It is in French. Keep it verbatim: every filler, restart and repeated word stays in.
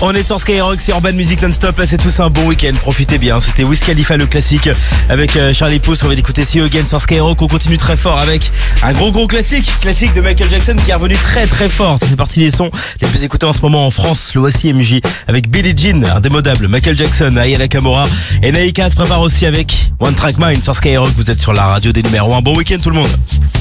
On est sur Skyrock, c'est Urban Music non-stop. Là, c'est tous un bon week-end. Profitez bien. C'était Wiz Khalifa, le classique, avec euh, Charlie Puth. On va l'écouter See You Again sur Skyrock. On continue très fort avec un gros gros classique. Classique de Michael Jackson qui est revenu très très fort. Ça fait partie des sons les plus écoutés en ce moment en France. Le voici M J avec Billie Jean, indémodable. Michael Jackson, Aya Nakamura. Et Naika se prépare aussi avec One Track Mind sur Skyrock. Vous êtes sur la radio des numéros un. Bon week-end tout le monde.